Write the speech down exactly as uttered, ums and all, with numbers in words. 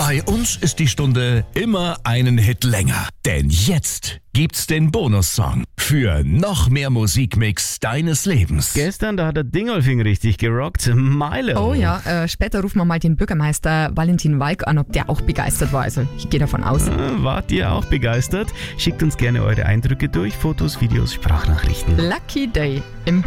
Bei uns ist die Stunde immer einen Hit länger. Denn jetzt gibt's den Bonussong für noch mehr Musikmix deines Lebens. Gestern, da hat der Dingolfing richtig gerockt. Milo. Oh ja, äh, später rufen wir mal den Bürgermeister Valentin Walk an, ob der auch begeistert war. Also ich gehe davon aus. Äh, Wart ihr auch begeistert? Schickt uns gerne eure Eindrücke durch, Fotos, Videos, Sprachnachrichten. Lucky Day im